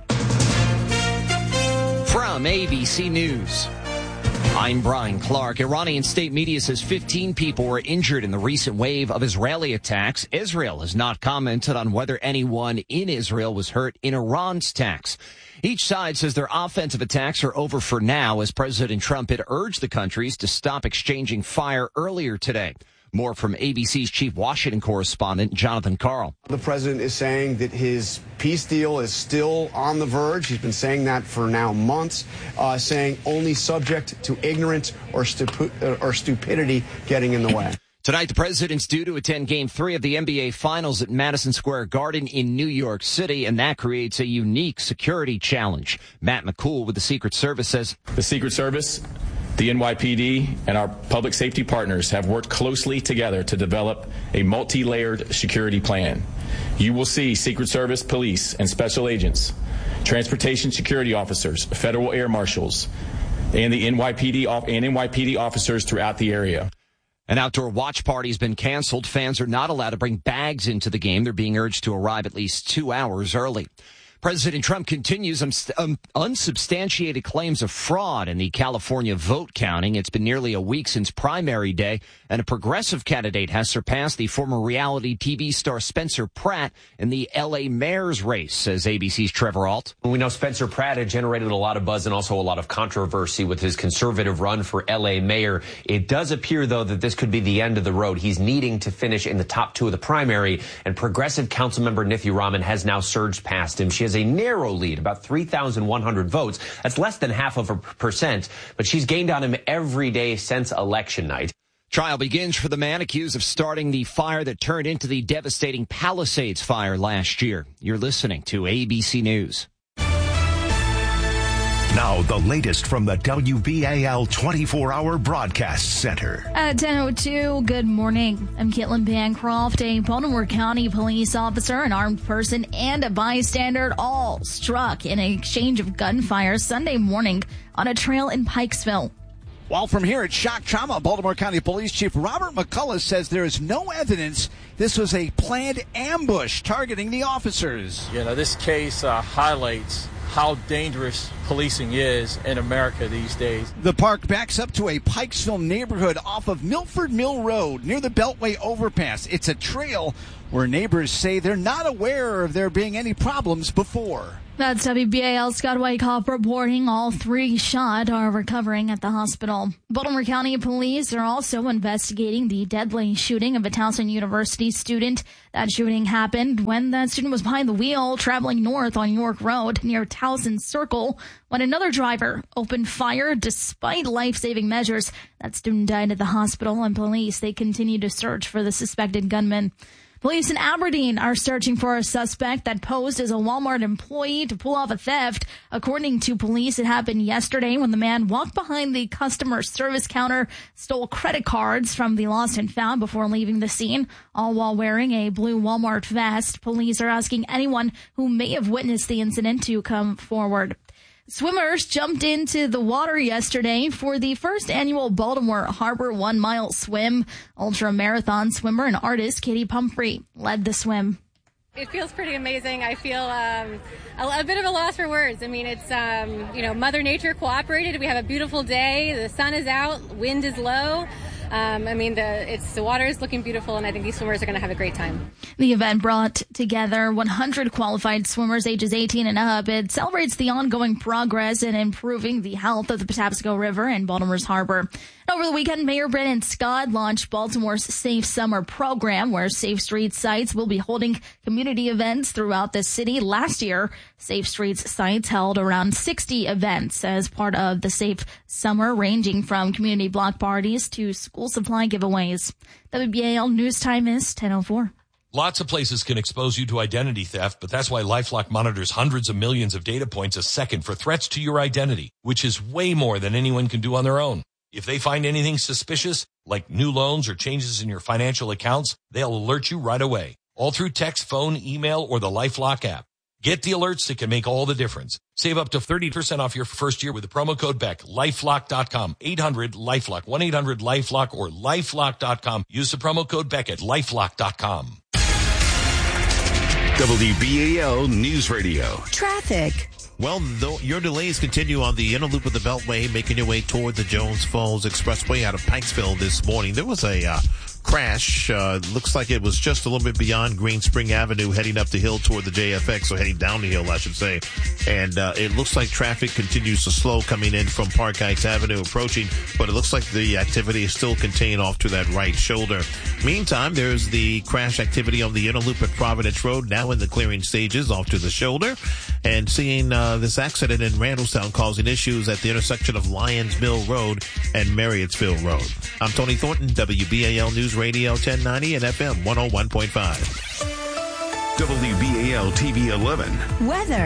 From A B C News, I'm Brian Clark. Iranian state media says fifteen people were injured in the recent wave of Israeli attacks. Israel has not commented on whether anyone in Israel was hurt in Iran's attacks. Each side says their offensive attacks are over for now, as President Trump had urged the countries to stop exchanging fire earlier today. More from A B C's chief Washington correspondent, Jonathan Karl. The president is saying that his peace deal is still on the verge. He's been saying that for now months, uh, saying only subject to ignorance or, stupi- or stupidity getting in the way. Tonight, the president's due to attend Game three of the N B A Finals at Madison Square Garden in New York City, and that creates a unique security challenge. Matt McCool with the Secret Service says, The Secret Service, the N Y P D, and our public safety partners have worked closely together to develop a multi-layered security plan. You will see Secret Service, police, and special agents, transportation security officers, federal air marshals, and the N Y P D and N Y P D officers throughout the area. An outdoor watch party has been canceled. Fans are not allowed to bring bags into the game. They're being urged to arrive at least two hours early. President Trump continues um, um, unsubstantiated claims of fraud in the California vote counting. It's been nearly a week since primary day, and a progressive candidate has surpassed the former reality T V star Spencer Pratt in the L A mayor's race, says A B C's Trevor Ault. We know Spencer Pratt had generated a lot of buzz and also a lot of controversy with his conservative run for L A mayor. It does appear, though, that this could be the end of the road. He's needing to finish in the top two of the primary, and progressive councilmember Nifty Rahman has now surged past him. She has a narrow lead, about three thousand one hundred votes. That's less than half of a percent, but she's gained on him every day since election night. Trial begins for the man accused of starting the fire that turned into the devastating Palisades fire last year. You're listening to A B C News. Now, the latest from the W B A L twenty-four hour Broadcast Center. At ten oh two, good morning. I'm Caitlin Bancroft. A Baltimore County police officer, an armed person, and a bystander all struck in an exchange of gunfire Sunday morning on a trail in Pikesville. While from here at Shock Trauma, Baltimore County Police Chief Robert McCullough says there is no evidence this was a planned ambush targeting the officers. You know, this case uh, highlights how dangerous policing is in America these days. The park backs up to a Pikesville neighborhood off of Milford Mill Road near the Beltway overpass. It's a trail where neighbors say they're not aware of there being any problems before. That's W B A L Scott Wyckoff reporting. All three shot are recovering at the hospital. Baltimore County Police are also investigating the deadly shooting of a Towson University student. That shooting happened when that student was behind the wheel traveling north on York Road near Towson Circle when another driver opened fire despite life-saving measures. That student died at the hospital, and police, they continue to search for the suspected gunman. Police in Aberdeen are searching for a suspect that posed as a Walmart employee to pull off a theft. According to police, it happened yesterday when the man walked behind the customer service counter, stole credit cards from the lost and found before leaving the scene, all while wearing a blue Walmart vest. Police are asking anyone who may have witnessed the incident to come forward. Swimmers jumped into the water yesterday for the first annual Baltimore Harbor One Mile Swim. Ultra marathon swimmer and artist Katie Pumphrey led the swim. It feels pretty amazing. I feel um, a, a bit of a loss for words. I mean, it's, um, you know, Mother Nature cooperated. We have a beautiful day. The sun is out. Wind is low. Um, I mean, the it's the water is looking beautiful, and I think these swimmers are going to have a great time. The event brought together one hundred qualified swimmers ages eighteen and up. It celebrates the ongoing progress in improving the health of the Patapsco River and Baltimore's harbor. Over the weekend, Mayor Brandon Scott launched Baltimore's Safe Summer program, where Safe Streets sites will be holding community events throughout the city. Last year, Safe Streets sites held around sixty events as part of the Safe Summer, ranging from community block parties to school supply giveaways. W B A L News Time is ten oh four. Lots of places can expose you to identity theft, but that's why LifeLock monitors hundreds of millions of data points a second for threats to your identity, which is way more than anyone can do on their own. If they find anything suspicious, like new loans or changes in your financial accounts, they'll alert you right away, all through text, phone, email, or the LifeLock app. Get the alerts that can make all the difference. Save up to thirty percent off your first year with the promo code Beck. LifeLock dot com, eight hundred LifeLock, one eight hundred LifeLock, or LifeLock dot com. Use the promo code Beck at LifeLock dot com. W B A L News Radio. Traffic. Well, though your delays continue on the inner loop of the Beltway, making your way toward the Jones Falls Expressway out of Pikesville this morning. There was a uh, crash. Uh, looks like it was just a little bit beyond Green Spring Avenue, heading up the hill toward the J F X, or heading down the hill, I should say. And uh, it looks like traffic continues to slow coming in from Park Heights Avenue approaching, but it looks like the activity is still contained off to that right shoulder. Meantime, there's the crash activity on the inner loop at Providence Road, now in the clearing stages off to the shoulder, and seeing uh, this accident in Randallstown causing issues at the intersection of Lyons Mill Road and Marriottsville Road. I'm Tony Thornton, W B A L News Radio ten ninety and F M one oh one point five. W B A L T V eleven. Weather.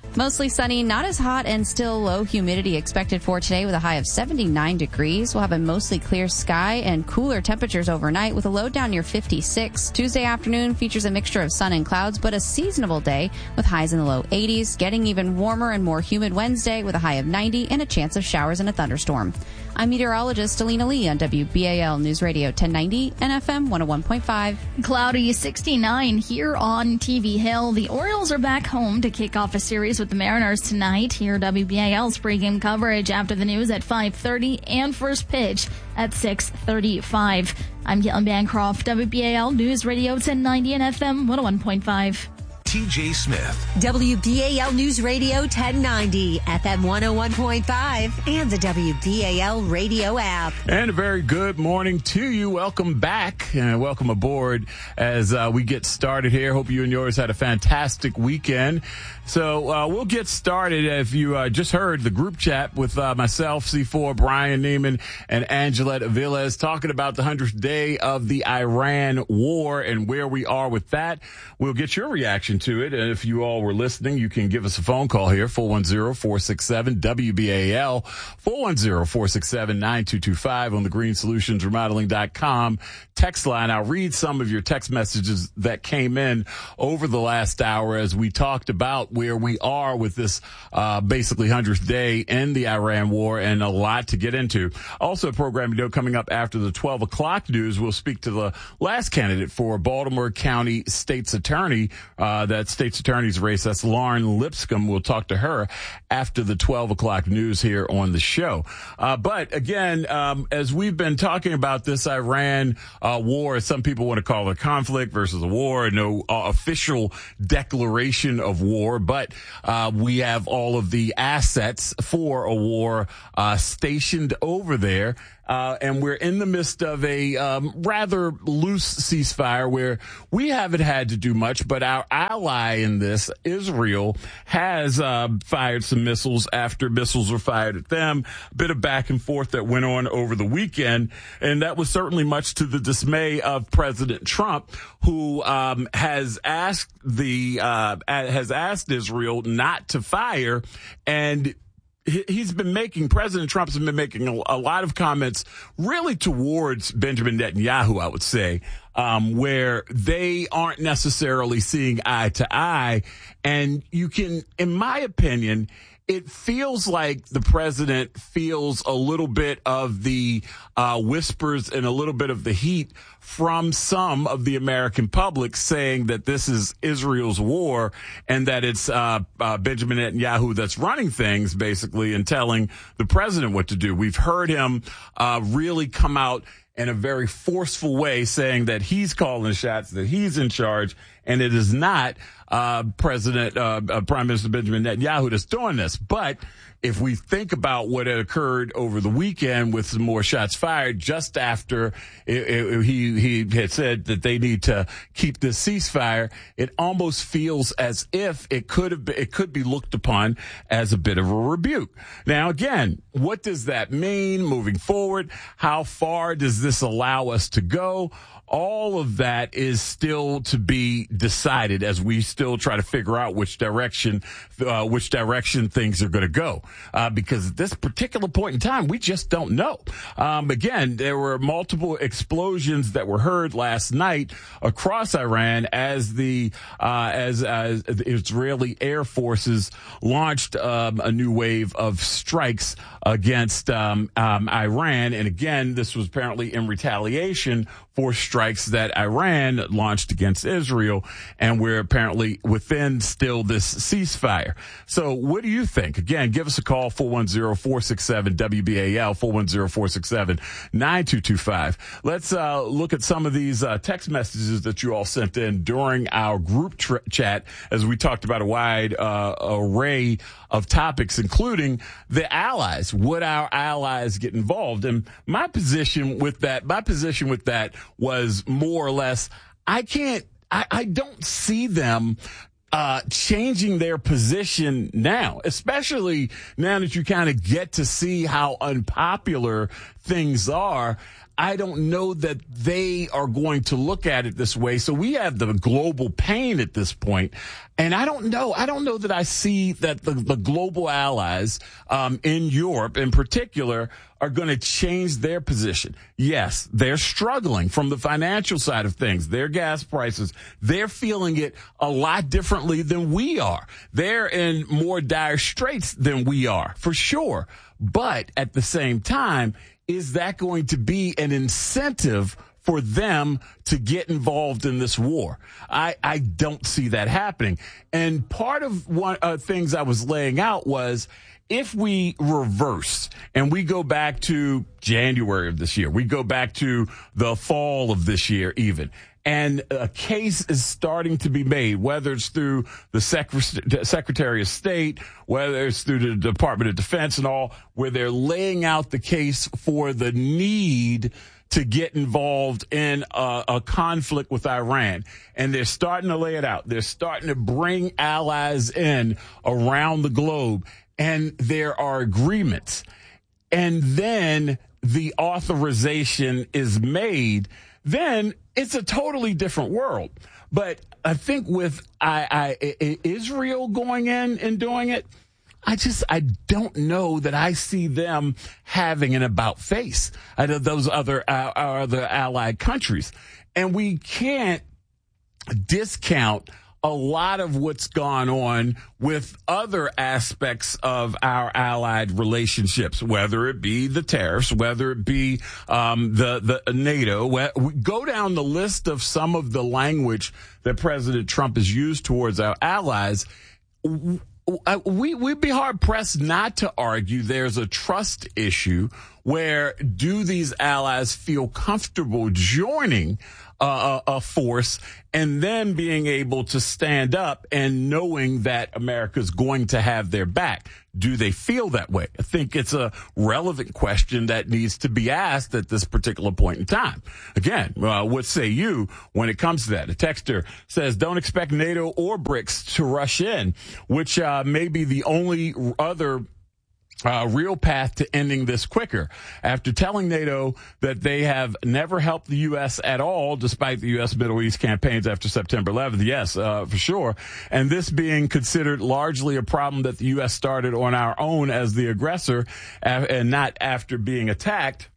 Mostly sunny, not as hot, and still low humidity expected for today with a high of seventy-nine degrees. We'll have a mostly clear sky and cooler temperatures overnight with a low down near fifty-six. Tuesday afternoon features a mixture of sun and clouds, but a seasonable day with highs in the low eighties. Getting even warmer and more humid Wednesday with a high of ninety and a chance of showers and a thunderstorm. I'm meteorologist Alina Lee on W B A L News Radio ten ninety and F M one oh one point five. Cloudy sixty-nine here on T V Hill. The Orioles are back home to kick off a series with the Mariners tonight. Hear W B A L's pregame coverage after the news at five thirty and first pitch at six thirty-five. I'm Caitlin Bancroft, W B A L News Radio ten ninety and F M one oh one point five. T J Smith. W B A L News Radio ten ninety, F M one oh one point five, and the W B A L radio app. And a very good morning to you. Welcome back and welcome aboard as uh, we get started here. Hope you and yours had a fantastic weekend. So uh, we'll get started. If you uh, just heard the group chat with uh, myself, C four, Brian Neiman, and Angelette Aviles talking about the hundredth day of the Iran war and where we are with that. We'll get your reaction to it. And if you all were listening, you can give us a phone call here, four one zero, four six seven, W B A L, four one zero, four six seven, nine two two five on the green solutions remodeling dot com text line. I'll read some of your text messages that came in over the last hour as we talked about where we are with this uh basically hundredth day in the Iran war, and a lot to get into. Also, programming note coming up after the twelve o'clock news, we'll speak to the last candidate for Baltimore County State's Attorney, uh that State's Attorney's race. That's Lauren Lipscomb. We'll talk to her after the twelve o'clock news here on the show. Uh but again, um as we've been talking about this Iran uh war, some people want to call it a conflict versus a war, no uh, official declaration of war, but uh we have all of the assets for a war uh stationed over there. Uh, and we're in the midst of a um, rather loose ceasefire where we haven't had to do much, but our ally in this, Israel, has uh, fired some missiles after missiles were fired at them. A bit of back and forth that went on over the weekend, and that was certainly much to the dismay of President Trump, who um, has asked the uh, has asked Israel not to fire, and he's been making, President Trump's been making a, a lot of comments really towards Benjamin Netanyahu, I would say, um, where they aren't necessarily seeing eye to eye. And you can, in my opinion, it feels like the president feels a little bit of the uh, whispers and a little bit of the heat from some of the American public saying that this is Israel's war and that it's uh, uh, Benjamin Netanyahu that's running things, basically, and telling the president what to do. We've heard him uh, really come out in a very forceful way saying that he's calling the shots, that he's in charge, and it is not uh President, uh, uh Prime Minister Benjamin Netanyahu that's doing this. But if we think about what had occurred over the weekend with some more shots fired just after it, it, he he had said that they need to keep this ceasefire, it almost feels as if it could have been, it could be looked upon as a bit of a rebuke. Now, again, what does that mean moving forward? How far does this allow us to go? All of that is still to be decided as we still try to figure out which direction, uh, which direction things are going to go. Uh, because at this particular point in time, we just don't know. Um, again, there were multiple explosions that were heard last night across Iran as the, uh, as, as the Israeli air forces launched, um, a new wave of strikes against, um, um, Iran. And again, this was apparently in retaliation for strikes that Iran launched against Israel, and we're apparently within still this ceasefire. So what do you think? Again, give us a call, four one zero, four six seven, W B A L, four one zero, four six seven, nine two two five. Let's uh, look at some of these uh, text messages that you all sent in during our group tr- chat as we talked about a wide uh, array of topics, including the allies. Would our allies get involved? And my position with that, my position with that was more or less, I can't, I, I don't see them uh changing their position now, especially now that you kind of get to see how unpopular things are. I don't know that they are going to look at it this way. So we have the global pain at this point. And I don't know. I don't know that I see that the, the global allies um, in Europe in particular are going to change their position. Yes, they're struggling from the financial side of things. Their gas prices, they're feeling it a lot differently than we are. They're in more dire straits than we are, for sure. But at the same time, is that going to be an incentive for them to get involved in this war? I, I don't see that happening. And part of one uh, things I was laying out was, if we reverse and we go back to January of this year, we go back to the fall of this year even, and a case is starting to be made, whether it's through the Sec- Secretary of State, whether it's through the Department of Defense and all, where they're laying out the case for the need to get involved in a, a conflict with Iran. And they're starting to lay it out. They're starting to bring allies in around the globe. And there are agreements. And then the authorization is made. Then it's a totally different world. But I think with I, I, Israel going in and doing it, I just, I don't know that I see them having an about face out of those other, uh, other allied countries. And we can't discount a lot of what's gone on with other aspects of our allied relationships, whether it be the tariffs, whether it be um, the, the NATO. We go down the list of some of the language that President Trump has used towards our allies. We, we'd be hard pressed not to argue there's a trust issue where do these allies feel comfortable joining uh, a, a force and then being able to stand up and knowing that America's going to have their back. Do they feel that way? I think it's a relevant question that needs to be asked at this particular point in time. Again, uh, what say you when it comes to that? A texter says, don't expect NATO or BRICS to rush in, which uh, may be the only other Uh, real path to ending this quicker. After telling NATO that they have never helped the U S at all, despite the U S Middle East campaigns after September eleventh. Yes, uh, for sure. And this being considered largely a problem that the U S started on our own as the aggressor and not after being attacked,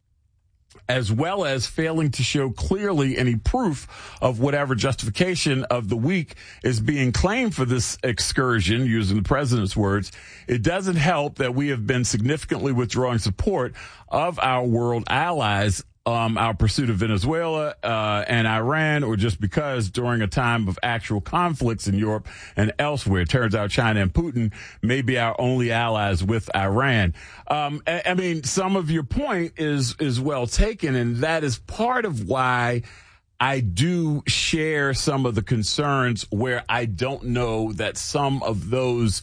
as well as failing to show clearly any proof of whatever justification of the week is being claimed for this excursion, using the president's words. It doesn't help that we have been significantly withdrawing support of our world allies, um, our pursuit of Venezuela uh, and Iran, or just because during a time of actual conflicts in Europe and elsewhere, it turns out China and Putin may be our only allies with Iran. Um, I, I mean, some of your point is is well taken, and that is part of why I do share some of the concerns where I don't know that some of those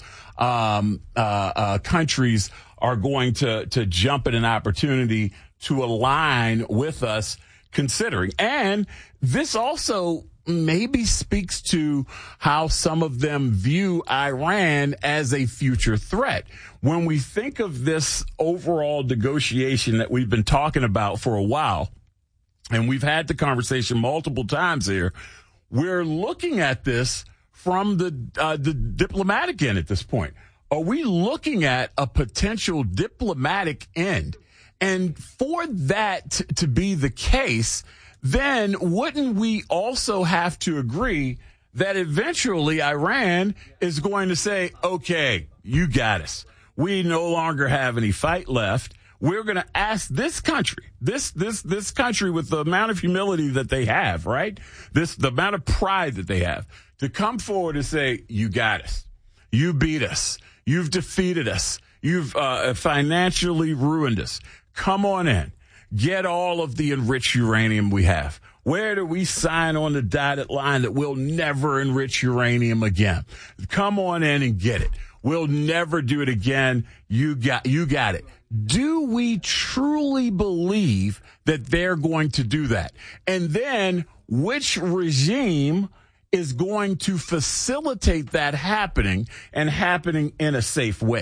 um, uh, uh, countries are going to to jump at an opportunity to align with us, considering. And this also maybe speaks to how some of them view Iran as a future threat. When we think of this overall negotiation that we've been talking about for a while, and we've had the conversation multiple times here, we're looking at this from the, uh, the diplomatic end at this point. Are we looking at a potential diplomatic end? And for that t- to be the case, then wouldn't we also have to agree that eventually Iran is going to say, okay, you got us. We no longer have any fight left. We're going to ask this country, this, this, this country with the amount of humility that they have, right? This, the amount of pride that they have, to come forward and say, you got us. You beat us. You've defeated us. You've uh, financially ruined us. Come on in. Get all of the enriched uranium we have. Where do we sign on the dotted line that we'll never enrich uranium again? Come on in and get it. We'll never do it again. You got, you got it. Do we truly believe that they're going to do that? And then which regime is going to facilitate that happening and happening in a safe way?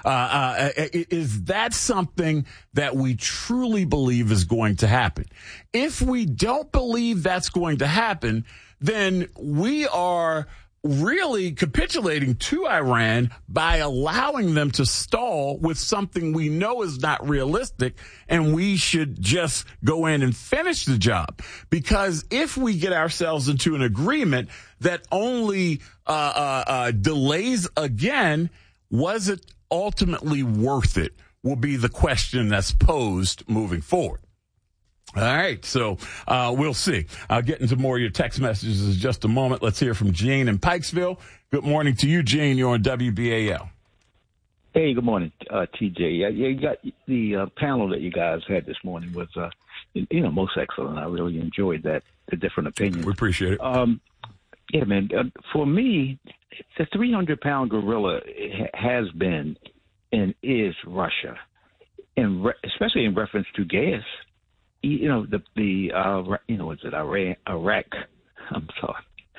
Uh, uh, is that something that we truly believe is going to happen? If we don't believe that's going to happen, then we are really capitulating to Iran by allowing them to stall with something we know is not realistic, and we should just go in and finish the job. Because if we get ourselves into an agreement that only uh, uh, uh, delays again, was it ultimately worth it, will be the question that's posed moving forward. All right, so uh, we'll see. I'll get into more of your text messages in just a moment. Let's hear from Gene in Pikesville. Good morning to you, Gene. You're on W B A L. Hey, good morning, uh, T J. Yeah, yeah, you got the uh, panel that you guys had this morning was, uh, you know, most excellent. I really enjoyed that, the different opinions. We appreciate it. Um, yeah, man. Uh, for me, the three hundred pound gorilla has been and is Russia, and re- especially in reference to gas. You know, the, the uh, you know, is it Iraq? Iraq? I'm sorry.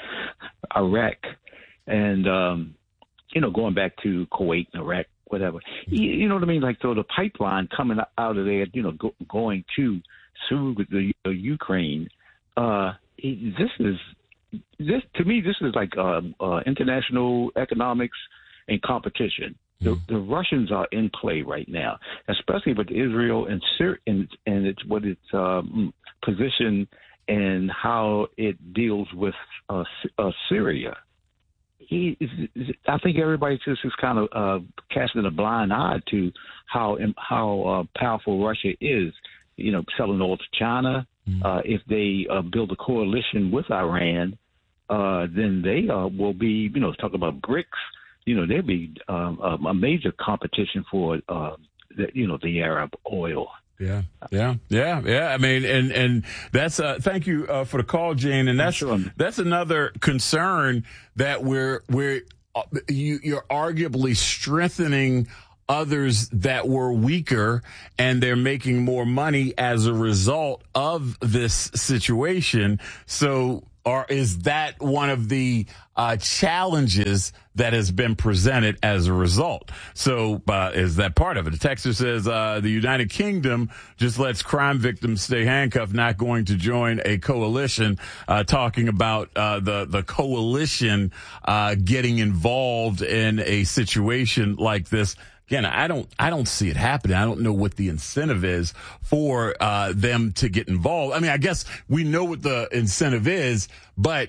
Iraq. And, um, you know, going back to Kuwait and Iraq, whatever. You, you know what I mean? Like, so the pipeline coming out of there, you know, go, going to through the uh, Ukraine, uh, it, this is, this to me, this is like uh, uh, international economics and competition. The, the Russians are in play right now, especially with Israel and Syria, and, and it's what its um, position and how it deals with uh, uh, Syria. He, I think everybody just is kind of uh, casting a blind eye to how how uh, powerful Russia is. You know, selling oil to China. Mm. Uh, if they uh, build a coalition with Iran, uh, then they uh, will be, you know, talk about BRICS. You know, there'd be um, a major competition for, uh, the, you know, the Arab oil. Yeah, yeah, yeah, yeah. I mean, and and that's uh, thank you uh, for the call, Gene. And that's sure. that's another concern that we're we're uh, you, you're arguably strengthening others that were weaker, and they're making more money as a result of this situation. So. Or is that one of the uh, challenges that has been presented as a result? So uh, is that part of it? The texter says uh, the United Kingdom just lets crime victims stay handcuffed, not going to join a coalition, uh, talking about uh, the, the coalition uh, getting involved in a situation like this. Again, I don't, I don't see it happening. I don't know what the incentive is for uh, them to get involved. I mean, I guess we know what the incentive is, but,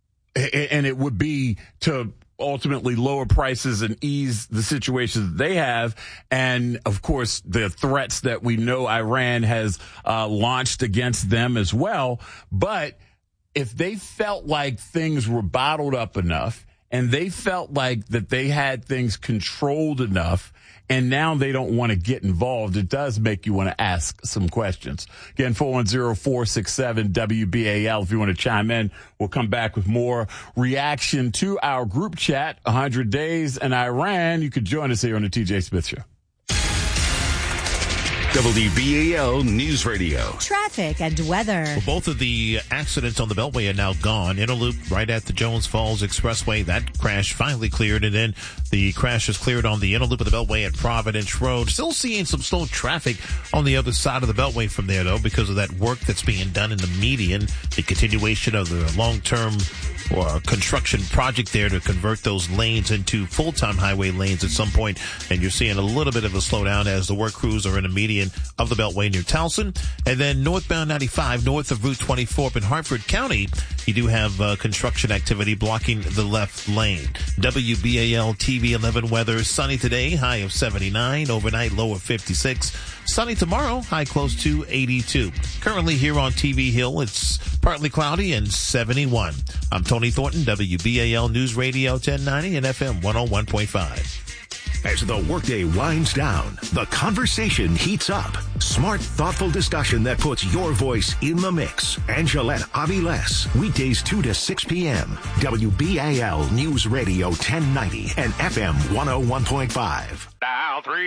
and it would be to ultimately lower prices and ease the situations that they have. And of course, the threats that we know Iran has uh, launched against them as well. But if they felt like things were bottled up enough, and they felt like that they had things controlled enough, and now they don't want to get involved, it does make you want to ask some questions. Again, four one zero, four six seven, W B A L if you want to chime in. We'll come back with more reaction to our group chat, one hundred days in Iran. You could join us here on the T J Smith Show. W B A L News Radio. Traffic and weather. Well, both of the accidents on the Beltway are now gone. Interloop right at the Jones Falls Expressway. That crash finally cleared. And then the crash is cleared on the Interloop of the Beltway at Providence Road. Still seeing some slow traffic on the other side of the Beltway from there, though, because of that work that's being done in the median. The continuation of the long-term or construction project there to convert those lanes into full-time highway lanes at some point. And you're seeing a little bit of a slowdown as the work crews are in the median of the Beltway near Towson. And then northbound ninety-five, north of Route twenty-four up in Hartford County, you do have uh, construction activity blocking the left lane. W B A L T V eleven weather, sunny today, high of seventy-nine, overnight low of fifty-six. Sunny tomorrow, high close to eighty-two. Currently here on T V Hill, it's partly cloudy and seventy-one. I'm Tony Thornton, W B A L News Radio ten ninety and F M one oh one point five. As the workday winds down, the conversation heats up. Smart, thoughtful discussion that puts your voice in the mix. Angelette Aviles, weekdays two to six p.m. W B A L News Radio ten ninety and F M one oh one point five. Now three.